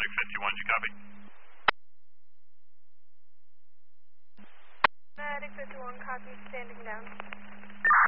Medic 51, did you copy? Medic 51, copy, standing down.